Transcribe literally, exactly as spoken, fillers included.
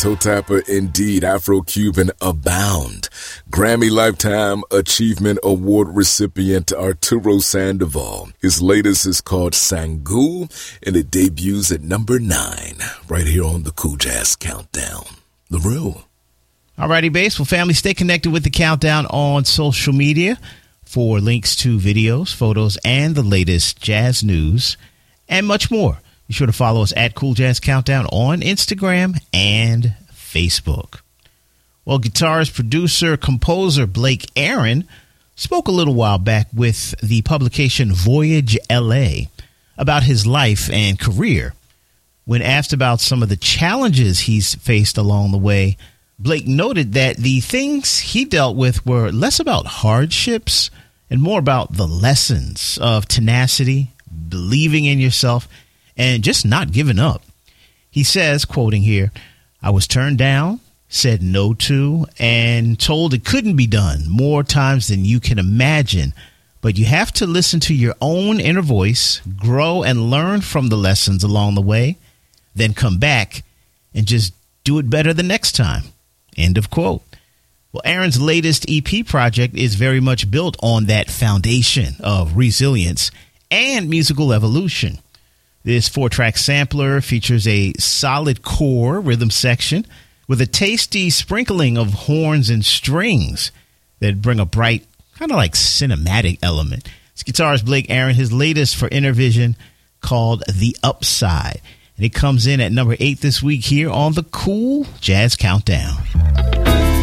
toe tapper indeed, Afro-Cuban abound. Grammy Lifetime Achievement Award recipient Arturo Sandoval. His latest is called Sangu, and it debuts at number nine, right here on the Cool Jazz Countdown. The Real. Alrighty, Bass. Well, family, stay connected with the Countdown on social media for links to videos, photos, and the latest jazz news, and much more. Be sure to follow us at Cool Jazz Countdown on Instagram and Facebook. Well, guitarist, producer, composer Blake Aaron spoke a little while back with the publication Voyage L A about his life and career. When asked about some of the challenges he's faced along the way, Blake noted that the things he dealt with were less about hardships and more about the lessons of tenacity, believing in yourself, and just not giving up. He says, quoting here, "I was turned down, said no to, and told it couldn't be done more times than you can imagine. But you have to listen to your own inner voice, grow and learn from the lessons along the way, then come back and just do it better the next time." End of quote. Well, Aaron's latest E P project is very much built on that foundation of resilience and musical evolution. This four-track sampler features a solid core rhythm section with a tasty sprinkling of horns and strings that bring a bright, kind of like cinematic element. It's guitarist Blake Aaron, his latest for Intervision, called The Upside. And it comes in at number eight this week here on the Cool Jazz Countdown.